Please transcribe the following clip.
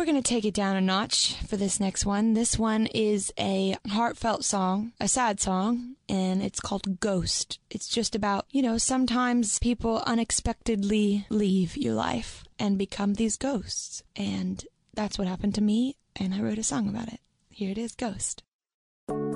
going to take it down a notch for this next one. This one is a heartfelt song, a sad song, and it's called Ghost. It's just about, sometimes people unexpectedly leave your life and become these ghosts. And that's what happened to me, and I wrote a song about it. Here it is, Ghost.